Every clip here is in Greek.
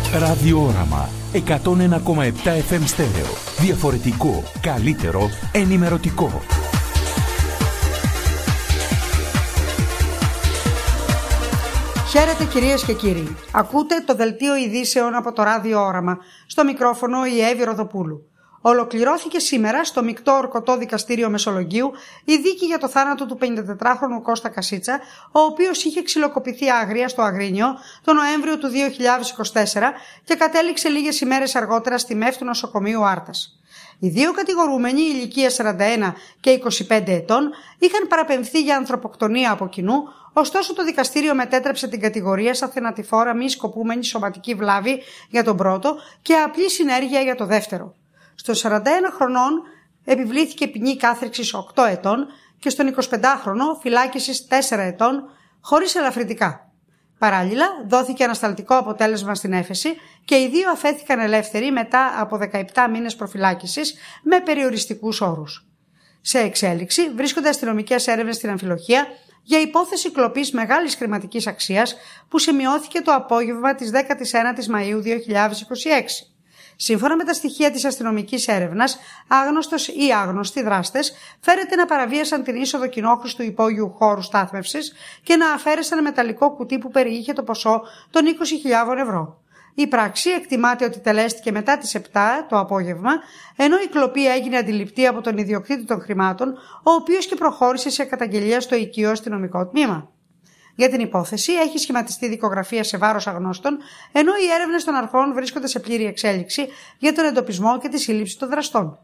Ραδιόραμα 101,7 FM στέρεο. Διαφορετικό, καλύτερο, ενημερωτικό. Χαίρετε κυρίες και κύριοι. Ακούτε το δελτίο ειδήσεων από το Ραδιόραμα. Στο μικρόφωνο η Εύη Ροδοπούλου. Ολοκληρώθηκε σήμερα στο Μεικτό Ορκωτό Δικαστήριο Μεσολογγίου η δίκη για το θάνατο του 54χρονου Κώστα Κασίτσα, ο οποίος είχε ξυλοκοπηθεί άγρια στο Αγρίνιο τον Νοέμβριο του 2024 και κατέληξε λίγες ημέρες αργότερα στη ΜΕΦ του νοσοκομείου Άρτας. Οι δύο κατηγορούμενοι, ηλικία 41 και 25 ετών, είχαν παραπεμφθεί για ανθρωποκτονία από κοινού, ωστόσο το δικαστήριο μετέτρεψε την κατηγορία σαν θενατηφόρα μη σκοπούμενη σωματική βλάβη για τον πρώτο και απλή συνέργεια για το δεύτερο. Στο 41 χρονών επιβλήθηκε ποινή κάθριξης 8 ετών και στον 25χρονο φυλάκισης 4 ετών χωρίς ελαφρυντικά. Παράλληλα, δόθηκε ανασταλτικό αποτέλεσμα στην έφεση και οι δύο αφέθηκαν ελεύθεροι μετά από 17 μήνες προφυλάκησης με περιοριστικούς όρους. Σε εξέλιξη βρίσκονται αστυνομικές έρευνες στην Αμφιλοχία για υπόθεση κλοπής μεγάλης χρηματικής αξίας που σημειώθηκε το απόγευμα της 19ης Μαΐου 2026. Σύμφωνα με τα στοιχεία της αστυνομικής έρευνας, άγνωστος ή άγνωστοι δράστες φέρεται να παραβίασαν την είσοδο κοινόχρηστου υπόγειου χώρου στάθμευσης και να αφαίρεσαν μεταλλικό κουτί που περιείχε το ποσό των 20.000 ευρώ. Η πράξη εκτιμάται ότι τελέστηκε μετά τις 7 το απόγευμα, ενώ η κλοπή έγινε αντιληπτή από τον ιδιοκτήτη των χρημάτων, ο οποίος και προχώρησε σε καταγγελία στο οικείο αστυνομικό τμήμα. Για την υπόθεση έχει σχηματιστεί δικογραφία σε βάρος αγνώστων, ενώ οι έρευνες των αρχών βρίσκονται σε πλήρη εξέλιξη για τον εντοπισμό και τη σύλληψη των δραστών.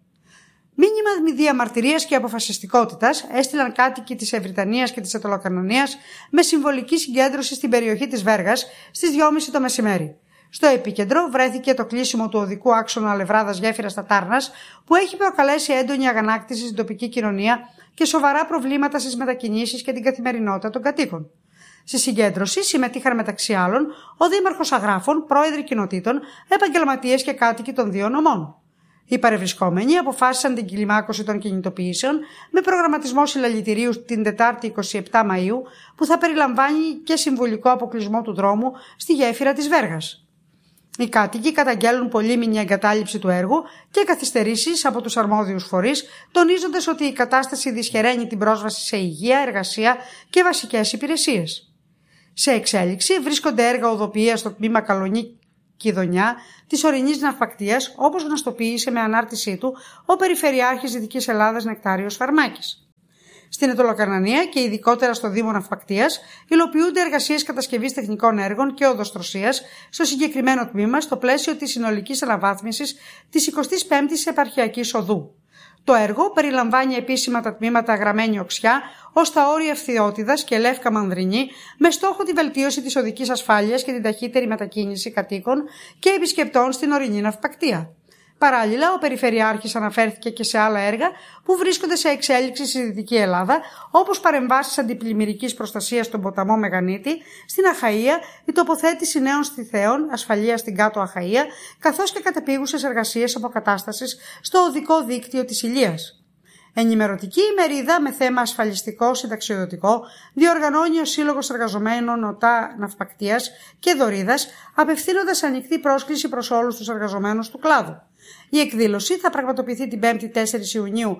Μήνυμα διαμαρτυρίας και αποφασιστικότητας έστειλαν κάτοικοι της Ευρυτανίας και της Ετωλοκαρνανίας με συμβολική συγκέντρωση στην περιοχή της Βέργας στις 2.30 το μεσημέρι. Στο επίκεντρο βρέθηκε το κλείσιμο του οδικού άξονα Λευράδας Γέφυρας Τατάρνας, που έχει προκαλέσει έντονη αγανάκτηση στην τοπική κοινωνία και σοβαρά προβλήματα στις μετακινήσεις και την καθημερινότητα των κατοίκων. Στη συγκέντρωση συμμετείχαν μεταξύ άλλων ο Δήμαρχος Αγράφων, πρόεδροι κοινοτήτων, επαγγελματίες και κάτοικοι των δύο νομών. Οι παρευρισκόμενοι αποφάσισαν την κλιμάκωση των κινητοποιήσεων με προγραμματισμό συλλαλητηρίου την Τετάρτη 27 Μαΐου, που θα περιλαμβάνει και συμβολικό αποκλεισμό του δρόμου στη γέφυρα της Βέργας. Οι κάτοικοι καταγγέλνουν πολύμηνη εγκατάλειψη του έργου και καθυστερήσεις από τους αρμόδιους φορείς, τονίζοντας ότι η κατάσταση δυσχεραίνει την πρόσβαση σε υγεία, εργασία και βασικές υπηρεσίες. Σε εξέλιξη βρίσκονται έργα οδοποιίας στο τμήμα Καλονή Κιδονιά της ορεινής ναυπακτίας, όπως γνωστοποίησε με ανάρτησή του ο Περιφερειάρχης Δυτικής Ελλάδας Νεκτάριος Φαρμάκης. Στην Ετωλοκαρνανία και ειδικότερα στο Δήμο Ναυπακτίας υλοποιούνται εργασίες κατασκευής τεχνικών έργων και οδοστρωσίας στο συγκεκριμένο τμήμα στο πλαίσιο της συνολικής αναβάθμισης της 25ης Επαρχιακής Οδού. Το έργο περιλαμβάνει επίσημα τα τμήματα Γραμμένη Οξιά ως τα όρια Ευθυότητας και Λεύκα Μανδρινή, με στόχο τη βελτίωση της οδικής ασφάλειας και την ταχύτερη μετακίνηση κατοίκων και επισκεπτών στην ορεινή ναυπακτία. Παράλληλα, ο Περιφερειάρχης αναφέρθηκε και σε άλλα έργα που βρίσκονται σε εξέλιξη στη Δυτική Ελλάδα, όπως παρεμβάσεις αντιπλημμυρικής προστασίας στον ποταμό Μεγανίτη, στην Αχαΐα, η τοποθέτηση νέων στιθέων, ασφαλείας στην Κάτω Αχαΐα, καθώς και κατεπίγουσες εργασίες αποκατάστασης στο οδικό δίκτυο της Ηλίας. Ενημερωτική ημερίδα με θέμα ασφαλιστικό συνταξιοδοτικό διοργανώνει ο Σύλλογος Εργαζομένων ΟΤΑ Ναυπακτίας και Δωρίδας, απευθύνοντας ανοιχτή πρόσκληση προς όλους τους εργαζομένους του κλάδου. Η εκδήλωση θα πραγματοποιηθεί την 5η 4 Ιουνίου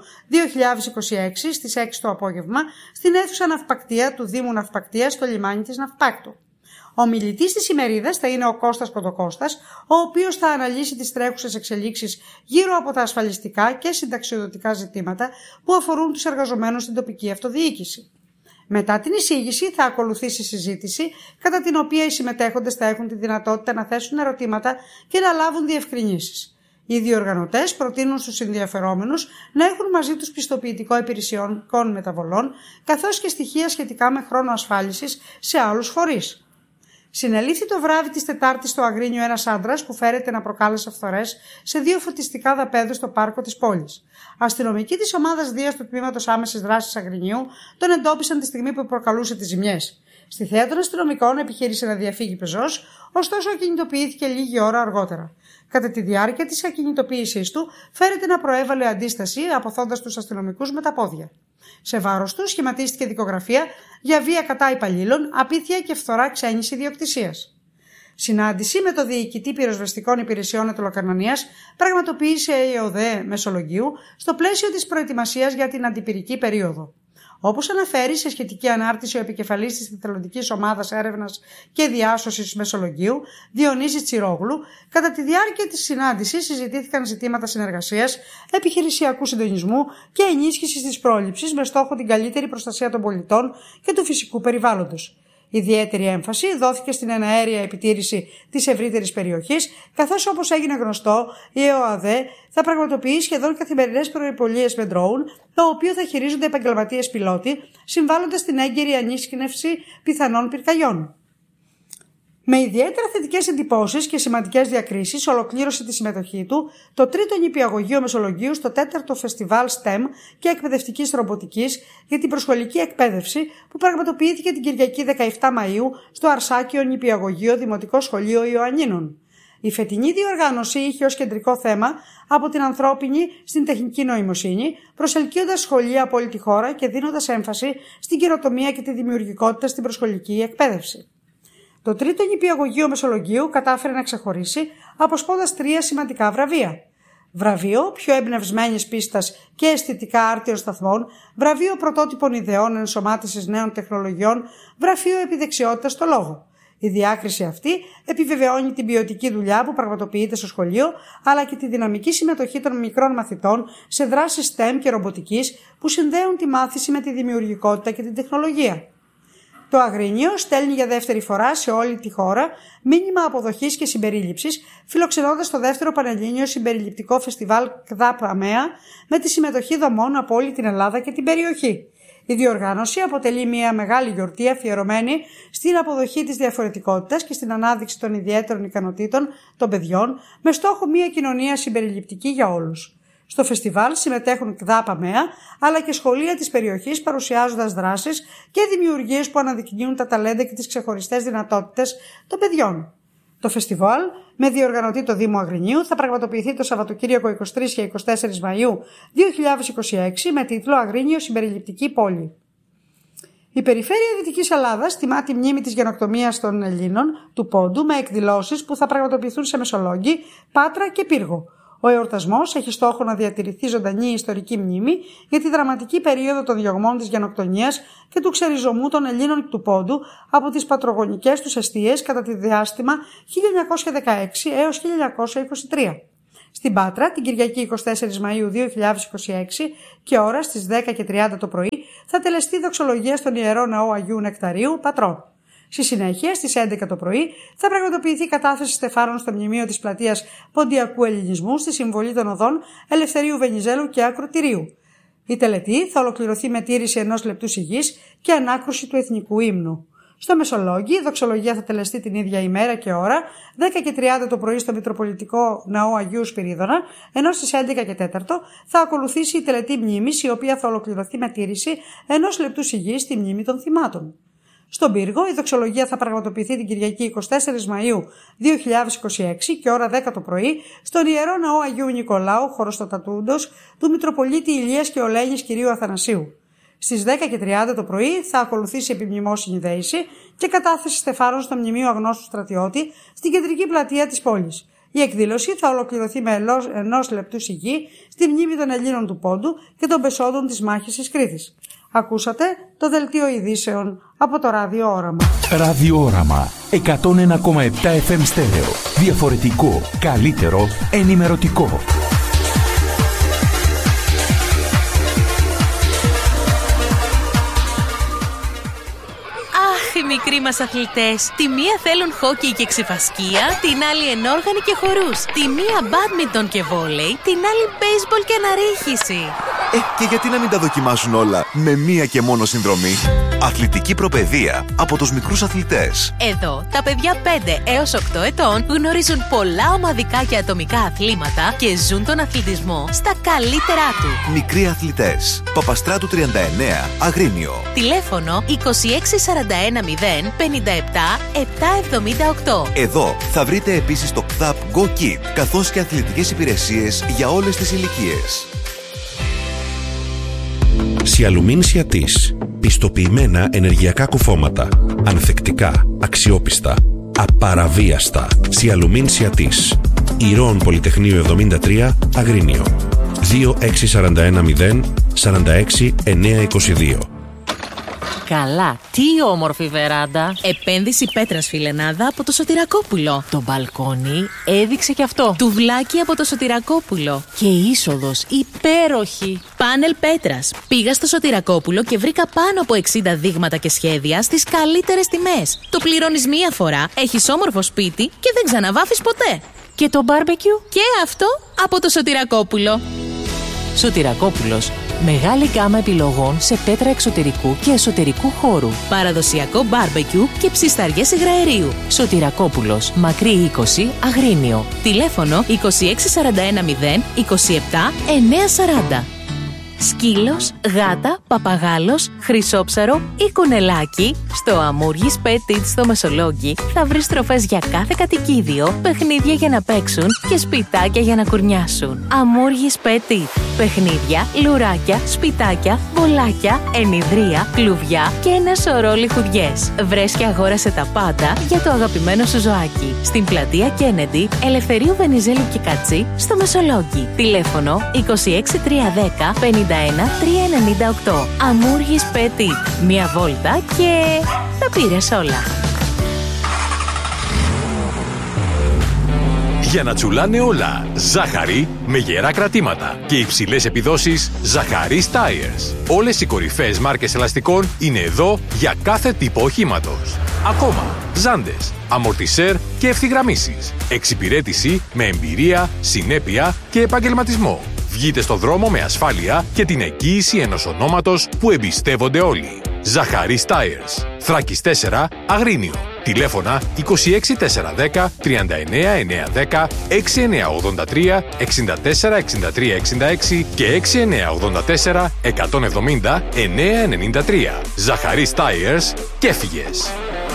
2026 στις 6 το απόγευμα στην αίθουσα Ναυπακτία του Δήμου Ναυπακτίας στο λιμάνι της Ναυπάκτου. Ο μιλητής της ημερίδας θα είναι ο Κώστας Πρωτοκώστας, ο οποίος θα αναλύσει τις τρέχουσες εξελίξεις γύρω από τα ασφαλιστικά και συνταξιοδοτικά ζητήματα που αφορούν τους εργαζομένους στην τοπική αυτοδιοίκηση. Μετά την εισήγηση θα ακολουθήσει συζήτηση, κατά την οποία οι συμμετέχοντες θα έχουν τη δυνατότητα να θέσουν ερωτήματα και να λάβουν διευκρινήσεις. Οι διοργανωτές προτείνουν στους ενδιαφερόμενους να έχουν μαζί τους πιστοποιητικό υπηρεσιών μεταβολών, καθώς και στοιχεία σχετικά με χρόνο ασφάλισης σε άλλους φορείς. Συνελήφθη το βράδυ της Τετάρτης στο Αγρίνιο ένας άντρας που φέρεται να προκάλεσε φθορές σε δύο φωτιστικά δαπέδους στο πάρκο της πόλης. Αστυνομικοί της ομάδας Δίας του τμήματος άμεσης δράσης Αγρινιού τον εντόπισαν τη στιγμή που προκαλούσε τις ζημιές. Στη θέα των αστυνομικών επιχείρησε να διαφύγει πεζός, ωστόσο ακινητοποιήθηκε λίγη ώρα αργότερα. Κατά τη διάρκεια της ακινητοποίησής του, φέρεται να προέβαλε αντίσταση, αποθώντας τους αστυνομικούς με τα πόδια. Σε βάρος του σχηματίστηκε δικογραφία για βία κατά υπαλλήλων, απίθεια και φθορά ξένης ιδιοκτησίας. Συνάντηση με το Διοικητή Πυροσβεστικών Υπηρεσιών Αττολοκαρνανίας πραγματοποίησε η ΕΟΔΕ Μεσολογγίου στο πλαίσιο της προετοιμασίας για την αντιπυρική περίοδο. Όπως αναφέρει σε σχετική ανάρτηση ο επικεφαλής της Εθελοντικής Ομάδας Έρευνας και Διάσωσης Μεσολογγίου, Διονύσης Τσιρόγλου, κατά τη διάρκεια της συνάντησης συζητήθηκαν ζητήματα συνεργασίας, επιχειρησιακού συντονισμού και ενίσχυσης της πρόληψης με στόχο την καλύτερη προστασία των πολιτών και του φυσικού περιβάλλοντος. Ιδιαίτερη έμφαση δόθηκε στην εναέρια επιτήρηση της ευρύτερης περιοχής, καθώς όπως έγινε γνωστό, η ΕΟΑΔΕ θα πραγματοποιεί σχεδόν καθημερινές προϋπολίες με ντρόουν, το οποίο θα χειρίζονται επαγγελματίες πιλότοι, συμβάλλοντας στην έγκαιρη ανίσκηνευση πιθανών πυρκαγιών. Με ιδιαίτερα θετικές εντυπώσεις και σημαντικές διακρίσεις, ολοκλήρωσε τη συμμετοχή του το τρίτο νηπιαγωγείο Μεσολογγίου στο 4ο Φεστιβάλ STEM και Εκπαιδευτικής Ρομποτικής για την προσχολική εκπαίδευση που πραγματοποιήθηκε την Κυριακή 17 Μαΐου στο Αρσάκιο Νηπιαγωγείο Δημοτικό Σχολείο Ιωαννίνων. Η φετινή διοργάνωση είχε ως κεντρικό θέμα από την ανθρώπινη στην τεχνική νοημοσύνη, προσελκύοντας σχολεία από όλη τη χώρα και δίνοντας έμφαση στην καινοτομία και τη δημιουργικότητα στην προσχολική εκπαίδευση. Το τρίτο νηπιαγωγείο Μεσολογγίου κατάφερε να ξεχωρίσει αποσπώντας 3 σημαντικά βραβεία. Βραβείο πιο εμπνευσμένης πίστας και αισθητικά άρτιων σταθμών, βραβείο πρωτότυπων ιδεών ενσωμάτωσης νέων τεχνολογιών, βραβείο επιδεξιότητας στο λόγο. Η διάκριση αυτή επιβεβαιώνει την ποιοτική δουλειά που πραγματοποιείται στο σχολείο, αλλά και τη δυναμική συμμετοχή των μικρών μαθητών σε δράσεις STEM και ρομποτικής που συνδέουν τη μάθηση με τη δημιουργικότητα και την τεχνολογία. Το Αγρίνιο στέλνει για δεύτερη φορά σε όλη τη χώρα μήνυμα αποδοχής και συμπερίληψης, φιλοξενώντας το δεύτερο Πανελλήνιο Συμπεριληπτικό Φεστιβάλ ΚΔΑΠ ΑΜΕΑ με τη συμμετοχή δομών από όλη την Ελλάδα και την περιοχή. Η διοργάνωση αποτελεί μια μεγάλη γιορτή αφιερωμένη στην αποδοχή της διαφορετικότητας και στην ανάδειξη των ιδιαίτερων ικανοτήτων των παιδιών, με στόχο μια κοινωνία συμπεριληπτική για όλους. Στο φεστιβάλ συμμετέχουν ΚΔΑΠ ΑΜΕΑ αλλά και σχολεία της περιοχής, παρουσιάζοντας δράσεις και δημιουργίες που αναδεικνύουν τα ταλέντα και τις ξεχωριστές δυνατότητες των παιδιών. Το φεστιβάλ, με διοργανωτή το Δήμο Αγρινίου, θα πραγματοποιηθεί το Σαββατοκύριακο 23 και 24 Μαΐου 2026 με τίτλο «Αγρίνιο Συμπεριληπτική Πόλη». Η Περιφέρεια Δυτικής Ελλάδας τιμά τη μνήμη της γενοκτομίας των Ελλήνων του Πόντου με εκδηλώσεις που θα πραγματοποιηθούν σε Μεσολόγγι, Πάτρα και Πύργο. Ο εορτασμός έχει στόχο να διατηρηθεί ζωντανή η ιστορική μνήμη για τη δραματική περίοδο των διωγμών της γενοκτονίας και του ξεριζωμού των Ελλήνων του Πόντου από τις πατρογονικές τους εστίες κατά τη διάστημα 1916 έως 1923. Στην Πάτρα, την Κυριακή 24 Μαΐου 2026 και ώρα στις 10:30 το πρωί θα τελεστεί δοξολογία στον Ιερό Ναό Αγίου Νεκταρίου Πατρών. Στη συνέχεια, στις 11 το πρωί, θα πραγματοποιηθεί κατάθεση στεφάνων στο μνημείο της πλατείας Ποντιακού Ελληνισμού στη συμβολή των οδών Ελευθερίου Βενιζέλου και Ακροτηρίου. Η τελετή θα ολοκληρωθεί με τήρηση 1 λεπτού σιγής και ανάκρουση του εθνικού ύμνου. Στο Μεσολόγγι, η δοξολογία θα τελεστεί την ίδια ημέρα και ώρα, 10:30 το πρωί στο Μητροπολιτικό Ναό Αγίου Σπυρίδωνα, ενώ στις 11:04 θα ακολουθήσει η τελετή μνήμης, η οποία θα ολοκληρωθεί με τήρηση 1 λεπτού σιγής στη μνήμη των θυμάτων. Στον Πύργο, η δοξολογία θα πραγματοποιηθεί την Κυριακή 24 Μαΐου 2026 και ώρα 10 το πρωί στον Ιερό Ναό Αγίου Νικολάου, Χωροστοτατούντος, του Μητροπολίτη Ηλίας και Ολένης Κυρίου Αθανασίου. Στις 10:30 το πρωί θα ακολουθήσει επιμνημόσυνη δέηση και κατάθεση στεφάνων στο Μνημείο Αγνώστου Στρατιώτη στην κεντρική πλατεία της πόλης. Η εκδήλωση θα ολοκληρωθεί με 1 λεπτού σιγή στη μνήμη των Ελλήνων του Πόντου και των πεσόντων της μάχης της Κρήτης. Ακούσατε το δελτίο ειδήσεων από το Ράδιο Όραμα. Ράδιο Όραμα 101,7 FM στέρεο. Διαφορετικό, καλύτερο, ενημερωτικό. Οι μικροί μας αθλητές. Τη μία θέλουν χόκι και ξιφασκία, την άλλη ενόργανη και χορούς. Τη μία μπάντμιντον και βόλεϊ, την άλλη μπέισμπολ και αναρρίχηση. Και γιατί να μην τα δοκιμάσουν όλα με μία και μόνο συνδρομή? Αθλητική προπαιδεία από τους μικρούς αθλητές. Εδώ, τα παιδιά 5 έως 8 ετών γνωρίζουν πολλά ομαδικά και ατομικά αθλήματα και ζουν τον αθλητισμό στα καλύτερά του. Μικροί αθλητές. Παπαστράτου 39, Αγρίνιο. Τηλέφωνο 2641 057 778. Εδώ θα βρείτε επίσης το ΚΔΑΠ Go Kit, καθώς και αθλητικές υπηρεσίες για όλες τις ηλικίες. Σιαλουμίν Σιατής. Πιστοποιημένα ενεργειακά κουφώματα. Ανθεκτικά, αξιόπιστα, απαραβίαστα. Σιαλουμίν Σιατής. Ηρώων Πολυτεχνείου 73, Αγρίνιο. 26410 46 922. Καλά, τι όμορφη βεράντα. Επένδυση πέτρας φιλενάδα από το Σωτηρακόπουλο. Το μπαλκόνι έδειξε και αυτό. Τουβλάκι από το Σωτηρακόπουλο. Και είσοδος υπέροχη. Πάνελ πέτρας. Πήγα στο Σωτηρακόπουλο και βρήκα πάνω από 60 δείγματα και σχέδια στις καλύτερες τιμές. Το πληρώνεις μία φορά, έχεις όμορφο σπίτι και δεν ξαναβάφεις ποτέ. Και το μπάρμπεκιου και αυτό από το Σωτηρακόπουλο. Σωτηρακόπουλος. Μεγάλη γκάμα επιλογών σε πέτρα εξωτερικού και εσωτερικού χώρου. Παραδοσιακό μπάρμπεκιου και ψισταριές υγραερίου. Σωτηρακόπουλος. Μακρύ 20, Αγρίνιο. Τηλέφωνο 26410 27 940. Σκύλος, γάτα, παπαγάλος, χρυσόψαρο ή κουνελάκι. Στο Αμούργης Petit στο Μεσολόγγι θα βρεις τροφές για κάθε κατοικίδιο, παιχνίδια για να παίξουν και σπιτάκια για να κουρνιάσουν. Αμούργης Petit. Παιχνίδια, λουράκια, σπιτάκια, μπολάκια, ενιδρία, κλουβιά και ένα σωρό λιχουδιές. Βρες και αγόρασε τα πάντα για το αγαπημένο σου ζωάκι. Στην πλατεία Kennedy, Ελευθερίου Βενιζέλου και Κατσί, στο Μεσολόγγι. Τηλέφωνο 26310 51 398. Αμούργης Petit. Μία βόλτα και τα πήρες όλα. Για να τσουλάνε όλα, ζάχαρη με γερά κρατήματα και υψηλές επιδόσεις, Ζαχαρής Tires. Όλες οι κορυφαίες μάρκες ελαστικών είναι εδώ για κάθε τύπο οχήματος. Ακόμα, ζάντες, αμορτισέρ και ευθυγραμμίσεις. Εξυπηρέτηση με εμπειρία, συνέπεια και επαγγελματισμό. Βγείτε στο δρόμο με ασφάλεια και την εγγύηση ενός ονόματος που εμπιστεύονται όλοι. Ζαχαρής Tires. Θράκης 4, Αγρίνιο. Τηλέφωνα 26410 39910 6983 64 63 66 και 6984 170 993. Ζαχαρής Tires και έφυγες.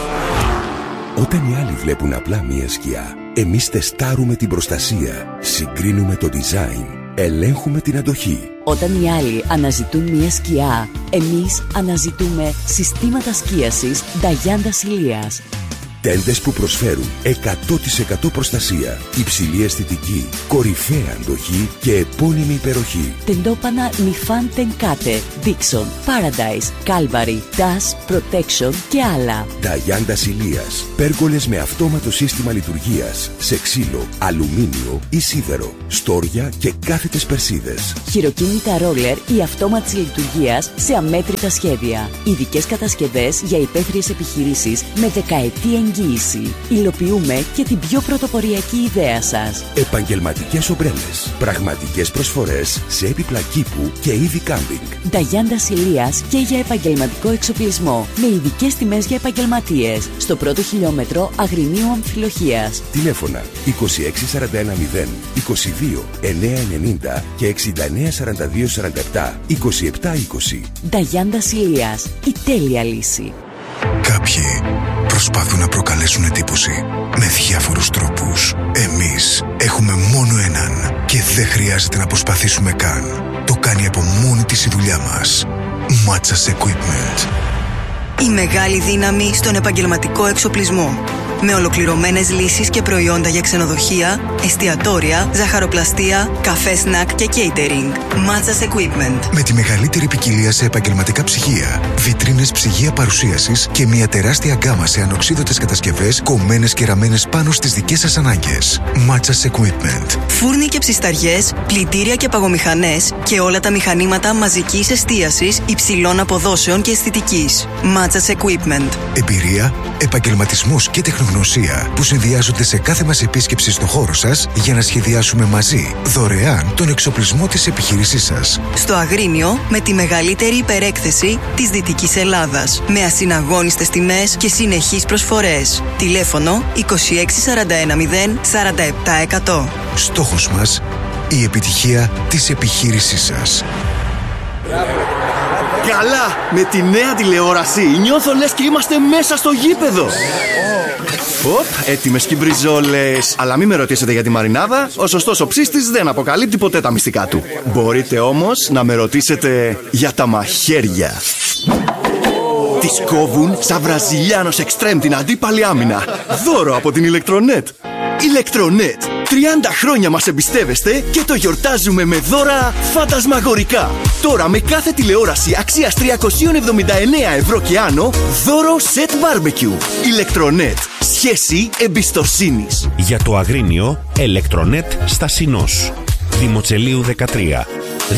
Όταν οι άλλοι βλέπουν απλά μία σκιά, εμείς τεστάρουμε την προστασία, συγκρίνουμε το design, ελέγχουμε την αντοχή. Όταν οι άλλοι αναζητούν μια σκιά, εμείς αναζητούμε συστήματα σκίασης Νταγιάντα Ηλίας. Τέντες που προσφέρουν 100% προστασία, υψηλή αισθητική, κορυφαία αντοχή και επώνυμη υπεροχή. Τεντόπανα Νιφάν Τενκάτε, Dixon, Paradise, Calvary, Dash, Protection και άλλα. Νταγιάντα Ηλίας. Πέργολες με αυτόματο σύστημα λειτουργίας σε ξύλο, αλουμίνιο ή σίδερο, στόρια και κάθετες περσίδες. Χειροκίνητα ρόλερ ή αυτόματης λειτουργίας σε αμέτρητα σχέδια. Ειδικές κατασκευές για υπαίθριες επιχειρήσεις με δεκαετή εγγύηση. Υλοποιούμε και την πιο πρωτοποριακή ιδέα σας. Επαγγελματικές ομπρέλες. Πραγματικές προσφορές σε έπιπλα κήπου και είδη κάμπινγκ. Νταγιάντα Ηλίας και για επαγγελματικό εξοπλισμό. Με ειδικές τιμές για επαγγελματίες. Στο πρώτο χιλιόμετρο Αγρινίου Αμφιλοχίας. Τηλέφωνα 26410 22 990 και 6942 47 2720. Νταγιάντα Ηλίας. Η τέλεια λύση. Κάποιοι προσπαθούν να προκαλέσουν εντύπωση με διάφορους τρόπους. Εμείς έχουμε μόνο έναν και δεν χρειάζεται να προσπαθήσουμε καν. Το κάνει από μόνη της η δουλειά μας. Matsas Equipment. Η μεγάλη δύναμη στον επαγγελματικό εξοπλισμό. Με ολοκληρωμένες λύσεις και προϊόντα για ξενοδοχεία, εστιατόρια, ζαχαροπλαστεία, καφέ σνακ και catering. Matsas Equipment. Με τη μεγαλύτερη ποικιλία σε επαγγελματικά ψυγεία, βιτρίνες ψυγεία παρουσίασης και μια τεράστια γκάμα σε ανοξίδωτες κατασκευές κομμένες και ραμμένες πάνω στις δικές σας ανάγκες. Matsas Equipment. Φούρνοι και ψισταριές, πλυντήρια και παγομηχανές και όλα τα μηχανήματα μαζικής εστίασης υψηλών αποδόσεων και αισθητικής. Matsas Equipment. Εμπειρία, επαγγελματισμός και τεχνογνωσία που συνδυάζονται σε κάθε μας επίσκεψη στο χώρο σας για να σχεδιάσουμε μαζί δωρεάν τον εξοπλισμό της επιχείρησής σας. Στο Αγρίνιο με τη μεγαλύτερη υπερέκθεση της Δυτικής Ελλάδας. Με ασυναγώνιστες τιμές και συνεχείς προσφορές. Τηλέφωνο 26410 47%. Στόχος μας, η επιτυχία της επιχείρησής σας. Καλά! Με τη νέα τηλεόραση νιώθω λες και είμαστε μέσα στο γήπεδο. Έτοιμες και μπριζόλες. Αλλά μην με ρωτήσετε για τη μαρινάδα. Ο σωστός ο ψήστης δεν αποκαλύπτει ποτέ τα μυστικά του. Μπορείτε όμως να με ρωτήσετε για τα μαχαίρια. Τις κόβουν σαν Βραζιλιάνος εξτρέμ την αντίπαλη άμυνα. Δώρο από την Ηλεκτρονέτ. Ηλεκτρονέτ. 30 χρόνια μας εμπιστεύεστε και το γιορτάζουμε με δώρα φαντασμαγορικά. Τώρα με κάθε τηλεόραση αξίας 379 ευρώ και άνω, δώρο σετ μπάρμπεκιου. Ηλεκτρονέτ. Σχέση εμπιστοσύνης. Για το Αγρίνιο, Ηλεκτρονέτ Στασινός. Δημοτσελείου 13.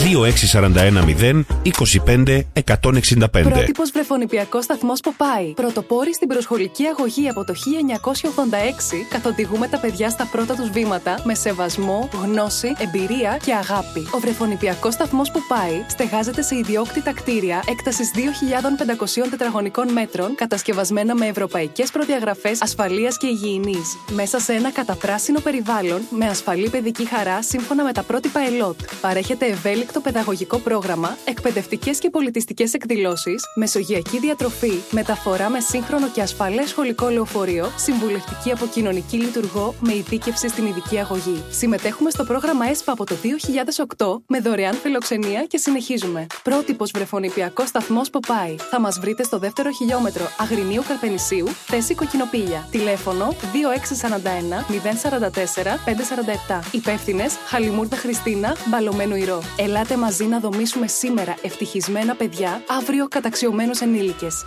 2641 025 165. Πρότυπος βρεφονιπιακός σταθμός Ποπάι. Πρωτοπόροι στην προσχολική αγωγή από το 1986, καθοδηγούμε τα παιδιά στα πρώτα τους βήματα με σεβασμό, γνώση, εμπειρία και αγάπη. Ο βρεφονιπιακός σταθμός Ποπάι στεγάζεται σε ιδιόκτητα κτίρια έκτασης 2.500 τετραγωνικών μέτρων, κατασκευασμένα με ευρωπαϊκές προδιαγραφές ασφαλείας και υγιεινής. Μέσα σε ένα καταπράσινο περιβάλλον με ασφαλή παιδική χαρά σύμφωνα με τα πρότυπα ΕΛΟΤ. Παρέχεται ευέλικτο παιδαγωγικό πρόγραμμα, εκπαιδευτικές και πολιτιστικές εκδηλώσεις, μεσογειακή διατροφή, μεταφορά με σύγχρονο και ασφαλές σχολικό λεωφορείο, συμβουλευτική από κοινωνική λειτουργό με ειδίκευση στην ειδική αγωγή. Συμμετέχουμε στο πρόγραμμα ΕΣΠΑ από το 2008 με δωρεάν φιλοξενία και συνεχίζουμε. Πρότυπος βρεφονιπιακός σταθμός Ποπάι. Θα μας βρείτε στο δεύτερο χιλιόμετρο Αγρινίου Καρπενησίου, θέση Κοκκινοπήλια. Τηλέφωνο 2641 044 547. Υπεύθυνες Χαλιμούρδα Χριστίνα, Μπαλωμένου Ηρώ. Ελάτε μαζί να δομήσουμε σήμερα ευτυχισμένα παιδιά, αύριο καταξιωμένους ενήλικες.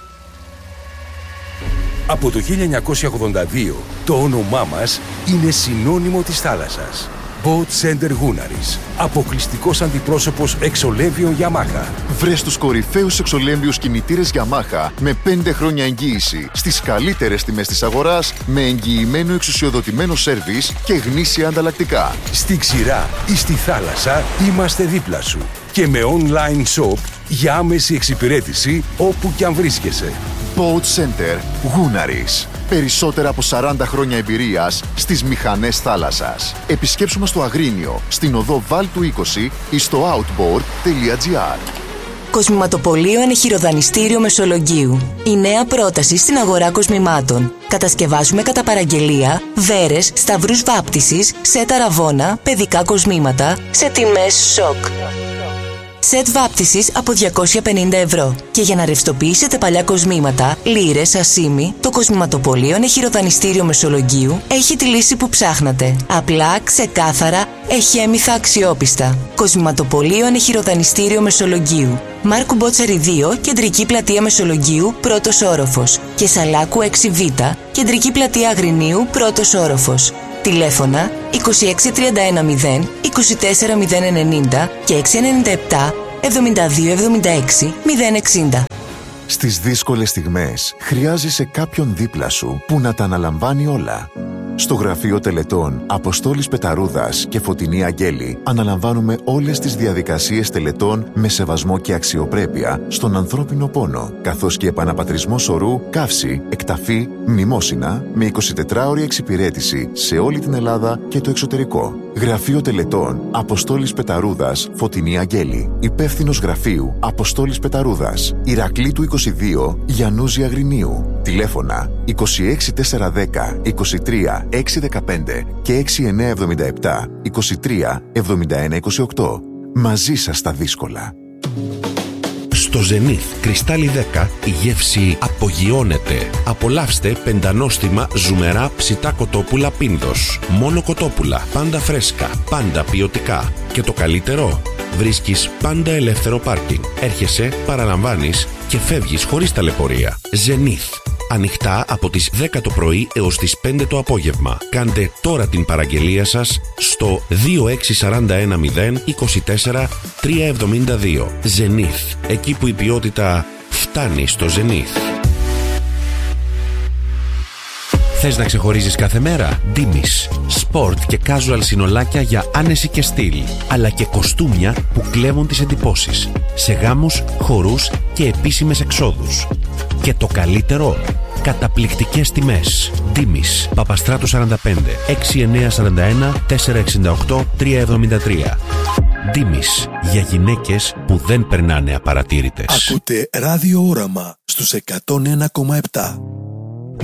Από το 1982 το όνομά μας είναι συνώνυμο της θάλασσας. Boat Center Gunaris. Αποκλειστικός αντιπρόσωπος εξολέμβιων Yamaha. Βρες τους κορυφαίους εξολέμβιους κινητήρες Yamaha με 5 χρόνια εγγύηση στις καλύτερες τιμές της αγοράς, με εγγυημένο εξουσιοδοτημένο σέρβις και γνήσια ανταλλακτικά. Στη ξηρά ή στη θάλασσα είμαστε δίπλα σου. Και με online shop για άμεση εξυπηρέτηση όπου κι αν βρίσκεσαι. Boat Center Gunaris. Περισσότερα από 40 χρόνια εμπειρίας στις μηχανές θάλασσας. Επισκέψου μας στο Αγρίνιο, στην οδό Βάλτου 20 ή στο outboard.gr. Κοσμηματοπωλείο Ενεχειροδανιστήριο Μεσολογγίου. Η νέα πρόταση στην αγορά κοσμημάτων. Κατασκευάζουμε κατά παραγγελία βέρες, σταυρούς βάπτισης, σετ αραβώνα, παιδικά κοσμήματα σε τιμές σοκ. Σετ βάπτισης από 250 ευρώ. Και για να ρευστοποιήσετε παλιά κοσμήματα, λίρες, ασίμι, το Κοσμηματοπωλείο Ενεχειροδανιστήριο Μεσολογγίου έχει τη λύση που ψάχνατε. Απλά, ξεκάθαρα, εχέμηθα, αξιόπιστα. Κοσμηματοπωλείο Ενεχειροδανιστήριο Μεσολογγίου. Μάρκου Μπότσαρη 2, κεντρική πλατεία Μεσολογγίου, πρώτος όροφος. Και Σαλάκου 6Β, κεντρική πλατεία Αγρινίου, πρώτος όροφος. Τηλέφωνα 26310 24090 και 697 7276 060. Στις δύσκολες στιγμές χρειάζεσαι κάποιον δίπλα σου που να τα αναλαμβάνει όλα. Στο γραφείο τελετών Αποστόλης Πεταρούδας και Φωτεινή Αγγέλη αναλαμβάνουμε όλες τις διαδικασίες τελετών με σεβασμό και αξιοπρέπεια στον ανθρώπινο πόνο, καθώς και επαναπατρισμό σωρού, καύση, εκταφή, μνημόσυνα με 24ωρη εξυπηρέτηση σε όλη την Ελλάδα και το εξωτερικό. Γραφείο τελετών Αποστόλης Πεταρούδας, Φωτεινή Αγγέλη. Υπεύθυνος γραφείου Αποστόλης Πεταρούδας, Ηρακλήτου 22, Γιαννούζη Αγρινίου. Τηλέφωνα 26410 23 615 και 6977 23 71 28. Μαζί σας στα δύσκολα. Στο Zenith Κρυστάλλι 10 η γεύση απογειώνεται. Απολαύστε πεντανόστιμα ζουμερά ψητά κοτόπουλα Πίνδος. Μόνο κοτόπουλα, πάντα φρέσκα, πάντα ποιοτικά. Και το καλύτερο, βρίσκεις πάντα ελεύθερο πάρκινγκ. Έρχεσαι, παραλαμβάνεις και φεύγεις χωρίς ταλαιπωρία. Zenith. Ανοιχτά από τις 10 το πρωί έως τις 5 το απόγευμα. Κάντε τώρα την παραγγελία σας στο 26410 24 372. Zenith. Εκεί που η ποιότητα φτάνει στο Zenith. Θες να ξεχωρίζεις κάθε μέρα? Ντίμης. Σπορτ και casual συνολάκια για άνεση και στυλ. Αλλά και κοστούμια που κλέβουν τις εντυπώσεις. Σε γάμους, χορούς και επίσημες εξόδους. Και το καλύτερο, καταπληκτικές τιμές. Ντίμης. Παπαστράτου 45 6941 468 373. Ντίμης. Για γυναίκες που δεν περνάνε απαρατήρητες. Ακούτε Ράδιο Όραμα στους 101,7.